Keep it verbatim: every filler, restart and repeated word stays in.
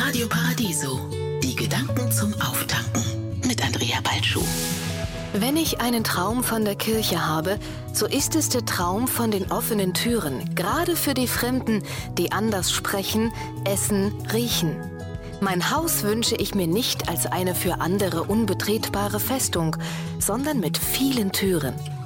Radio Paradiso. Die Gedanken zum Auftanken mit Andrea Balschuh. Wenn ich einen Traum von der Kirche habe, so ist es der Traum von den offenen Türen, gerade für die Fremden, die anders sprechen, essen, riechen. Mein Haus wünsche ich mir nicht als eine für andere unbetretbare Festung, sondern mit vielen Türen.